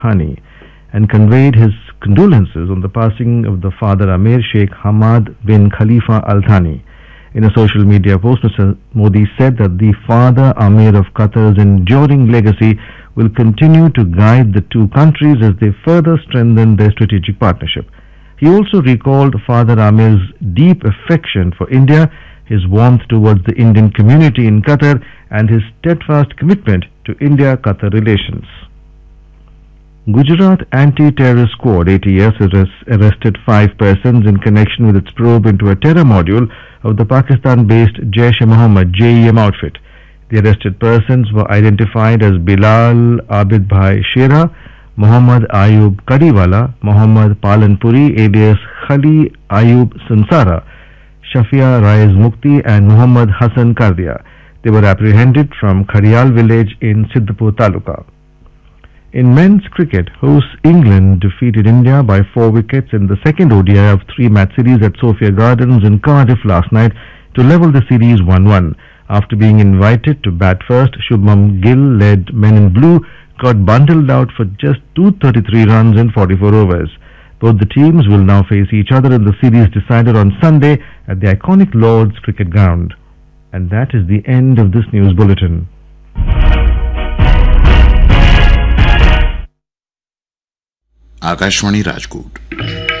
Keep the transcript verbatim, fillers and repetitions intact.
Hani and conveyed his condolences on the passing of the father Amir Sheikh Hamad bin Khalifa Al Thani. In a social media post, Mister Modi said that the father Amir of Qatar's enduring legacy will continue to guide the two countries as they further strengthen their strategic partnership. He also recalled Father Amir's deep affection for India, his warmth towards the Indian community in Qatar, and his steadfast commitment to India-Qatar relations. Gujarat Anti-Terror Squad A T S has arrested five persons in connection with its probe into a terror module of the Pakistan-based Jaish-e-Mohammed J E M outfit. The arrested persons were identified as Bilal Abid Bhai Shera, Muhammad Ayub Kadiwala, Muhammad Palanpuri alias Khali Ayub Sansara, Shafia Raiz Mukti and Muhammad Hassan Kardia. They were apprehended from Kharial village in Siddhapur Taluka. In men's cricket, hosts England defeated India by four wickets in the second O D I of three-match series at Sophia Gardens in Cardiff last night to level the series one one. After being invited to bat first, Shubman Gill-led Men in Blue got bundled out for just two hundred thirty-three runs in forty-four overs. Both the teams will now face each other in the series decided on Sunday at the iconic Lord's Cricket Ground. And that is the end of this news bulletin. Akashvani Rajkot.